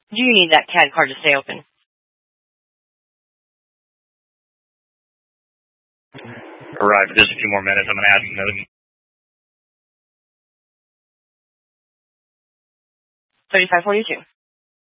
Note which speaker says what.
Speaker 1: Do you need that CAD card to stay open?
Speaker 2: Right, for just a few more minutes. I'm going to ask another.
Speaker 1: 3542.